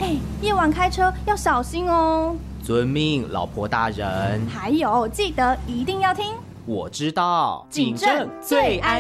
夜晚开车要小心哦。 遵命，老婆大人。 还有，记得一定要听。 我知道， 警政最安